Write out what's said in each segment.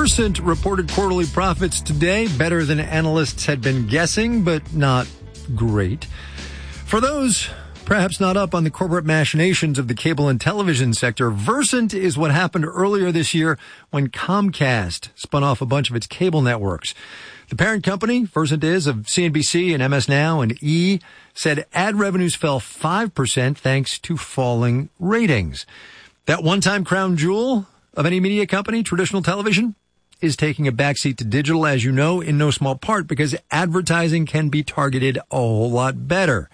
Versant reported quarterly profits today, better than analysts had been guessing, but not great. For those perhaps not up on the corporate machinations of the cable and television sector, Versant is what happened earlier this year when Comcast spun off a bunch of its cable networks. The parent company, Versant is, of CNBC and MS Now and E! said ad revenues fell 5% thanks to falling ratings. That one-time crown jewel of any media company, traditional television, is taking a backseat to digital, as you know, in no small part because advertising can be targeted a whole lot better.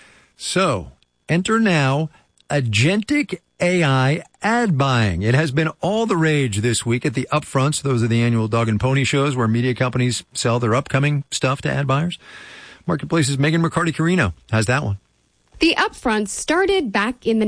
So, enter now agentic AI ad buying. It has been all the rage this week at the upfronts. Those are the annual dog and pony shows where media companies sell their upcoming stuff to ad buyers. Marketplace's Megan McCarty-Carino has that one. The upfronts started back in the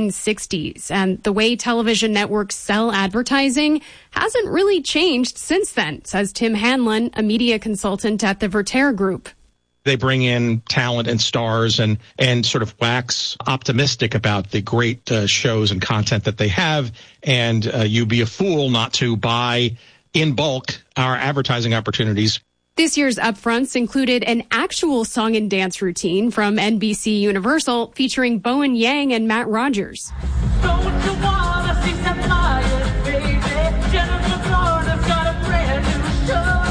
1960s, and the way television networks sell advertising hasn't really changed since then, says Tim Hanlon, a media consultant at the Vertere Group. They bring in talent and stars and sort of wax optimistic about the great shows and content that they have. And you'd be a fool not to buy in bulk our advertising opportunities. This year's upfronts included an actual song and dance routine from NBC Universal featuring Bowen Yang and Matt Rogers. Don't you wanna see some fire, baby? Jennifer Florida's got a brand new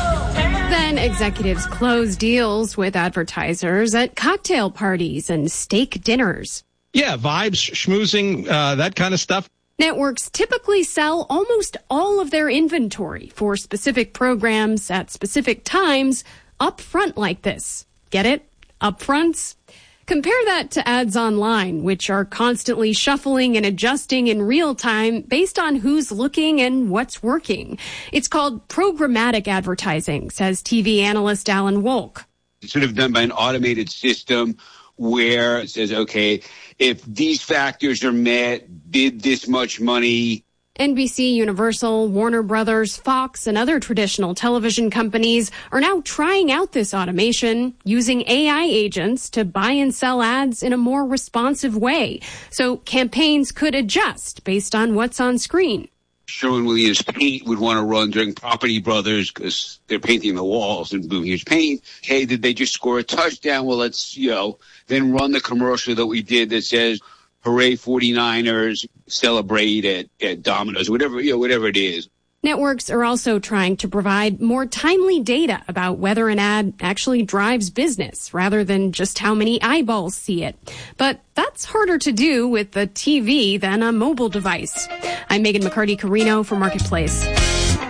show. Then executives closed deals with advertisers at cocktail parties and steak dinners. Yeah, vibes, schmoozing, that kind of stuff. Networks typically sell almost all of their inventory for specific programs at specific times up front like this. Get it? Upfronts? Compare that to ads online, which are constantly shuffling and adjusting in real time based on who's looking and what's working. It's called programmatic advertising, says TV analyst Alan Wolk. It's sort of done by an automated system where it says, okay, if these factors are met, bid this much money. NBC, Universal, Warner Brothers, Fox, and other traditional television companies are now trying out this automation using AI agents to buy and sell ads in a more responsive way. So campaigns could adjust based on what's on screen. Sherwin-Williams paint would want to run during Property Brothers because they're painting the walls and boom, here's paint. Hey, did they just score a touchdown? Well, let's, then run the commercial that we did that says, hooray 49ers, celebrate at Domino's, whatever it is. Networks are also trying to provide more timely data about whether an ad actually drives business rather than just how many eyeballs see it. But that's harder to do with the TV than a mobile device. I'm Megan McCarty-Carino for Marketplace.